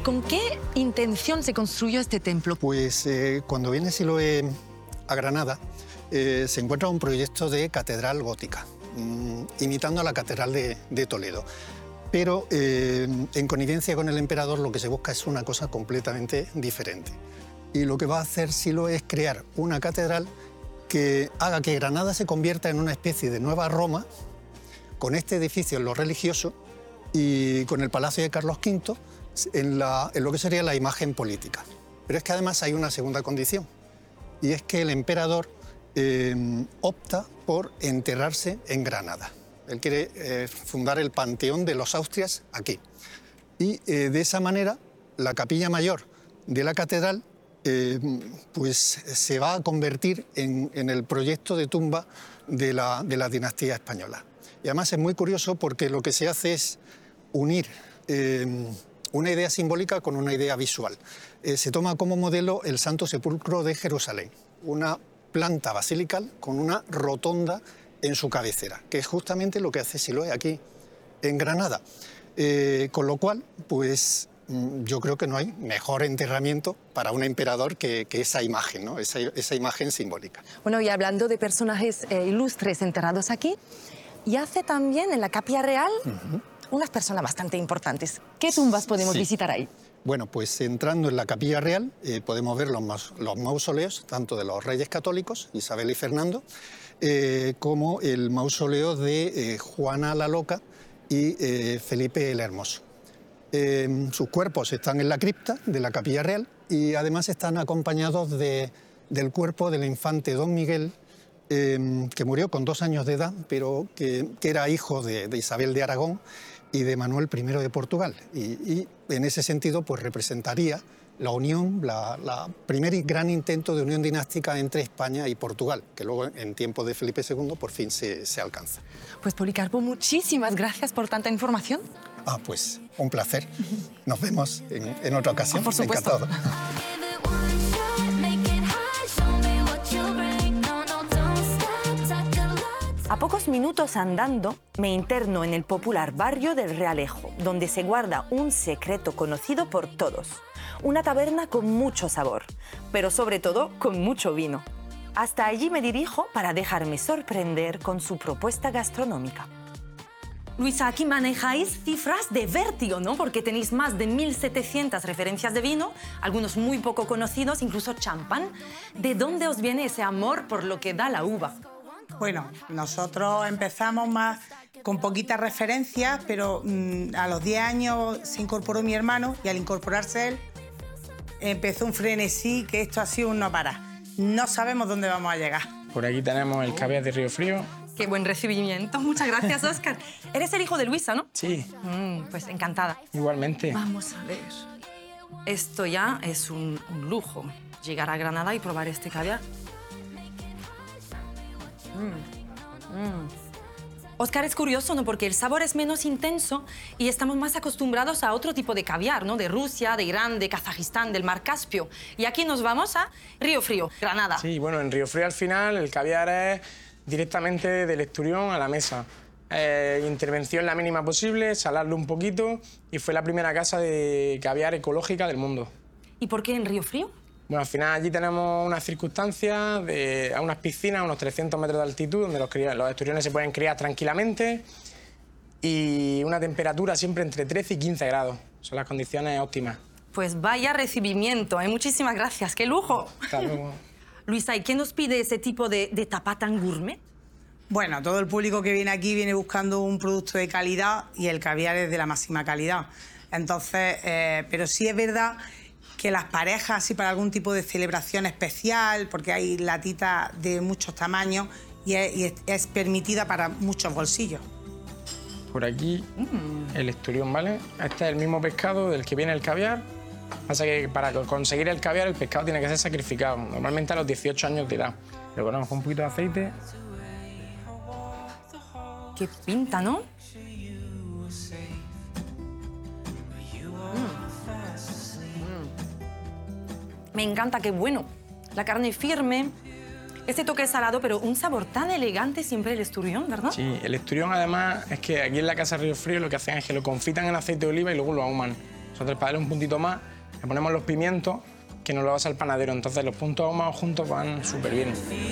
con qué intención se construyó este templo? Pues cuando viene Siloé a Granada, se encuentra un proyecto de catedral gótica, imitando a la catedral de Toledo. Pero en connivencia con el emperador lo que se busca es una cosa completamente diferente. Y lo que va a hacer Siloé es crear una catedral que haga que Granada se convierta en una especie de nueva Roma, con este edificio en lo religioso y con el Palacio de Carlos V en lo que sería la imagen política. Pero es que además hay una segunda condición, y es que el emperador opta por enterrarse en Granada. Él quiere fundar el Panteón de los Austrias aquí. Y de esa manera la capilla mayor de la catedral pues se va a convertir en el proyecto de tumba de la dinastía española. Y además es muy curioso porque lo que se hace es unir una idea simbólica con una idea visual. Se toma como modelo el Santo Sepulcro de Jerusalén, una planta basilical con una rotonda en su cabecera, que es justamente lo que hace Siloé aquí en Granada. Con lo cual, pues yo creo que no hay mejor enterramiento para un emperador que esa imagen, ¿no? Esa imagen simbólica. Bueno, y hablando de personajes ilustres enterrados aquí, yace también en la Capilla Real unas personas bastante importantes. ¿Qué tumbas podemos visitar ahí? Bueno, pues entrando en la Capilla Real podemos ver los mausoleos tanto de los reyes católicos, Isabel y Fernando, como el mausoleo de Juana la Loca y Felipe el Hermoso. Sus cuerpos están en la cripta de la Capilla Real y además están acompañados del cuerpo del infante Don Miguel, que murió con 2 años de edad, pero que era hijo de Isabel de Aragón y de Manuel I de Portugal. Y en ese sentido pues representaría la unión, la primer gran intento de unión dinástica entre España y Portugal, que luego en tiempos de Felipe II por fin se alcanza. Pues Policarpo, muchísimas gracias por tanta información. Pues un placer. Nos vemos en otra ocasión. Por supuesto. Encantado. A pocos minutos andando, me interno en el popular barrio del Realejo, donde se guarda un secreto conocido por todos. Una taberna con mucho sabor, pero sobre todo con mucho vino. Hasta allí me dirijo para dejarme sorprender con su propuesta gastronómica. Luisa, aquí manejáis cifras de vértigo, ¿no? Porque tenéis más de 1.700 referencias de vino, algunos muy poco conocidos, incluso champán. ¿De dónde os viene ese amor por lo que da la uva? Bueno, nosotros empezamos más con poquitas referencias, pero a los 10 años se incorporó mi hermano y al incorporarse él empezó un frenesí que esto ha sido un no parar. No sabemos dónde vamos a llegar. Por aquí tenemos el caviar de Río Frío. ¡Qué buen recibimiento! Muchas gracias, Óscar. Eres el hijo de Luisa, ¿no? Sí. Pues encantada. Igualmente. Vamos a ver. Esto ya es un lujo. Llegar a Granada y probar este caviar. Óscar, es curioso, ¿no? Porque el sabor es menos intenso y estamos más acostumbrados a otro tipo de caviar, ¿no? De Rusia, de Irán, de Kazajistán, del Mar Caspio. Y aquí nos vamos a Río Frío, Granada. Sí, bueno, en Río Frío al final el caviar es directamente del esturión a la mesa. Intervención la mínima posible, salarlo un poquito y fue la primera casa de caviar ecológica del mundo. ¿Y por qué en Río Frío? Bueno, al final allí tenemos unas circunstancias a unas piscinas a unos 300 metros de altitud donde los esturiones se pueden criar tranquilamente y una temperatura siempre entre 13 y 15 grados. Son las condiciones óptimas. Pues vaya recibimiento, ¿eh? Muchísimas gracias. ¡Qué lujo! Hasta luego. Luisa, ¿y qué nos pide ese tipo de tapa tan gourmet? Bueno, todo el público que viene aquí viene buscando un producto de calidad y el caviar es de la máxima calidad. Entonces, pero sí es verdad que las parejas, así para algún tipo de celebración especial, porque hay latitas de muchos tamaños y es permitida para muchos bolsillos. Por aquí el esturión, ¿vale? Este es el mismo pescado del que viene el caviar. Pasa que para conseguir el caviar el pescado tiene que ser sacrificado, normalmente a los 18 años de edad. Le ponemos un poquito de aceite. Qué pinta, ¿no? Me encanta, qué bueno. La carne firme, este toque salado, pero un sabor tan elegante siempre el esturión, ¿verdad? Sí, el esturión además es que aquí en la Casa Río Frío lo que hacen es que lo confitan en aceite de oliva y luego lo ahuman. Nosotros para darle un puntito más le ponemos los pimientos que nos lo basa el panadero, entonces los puntos ahumados juntos van súper bien.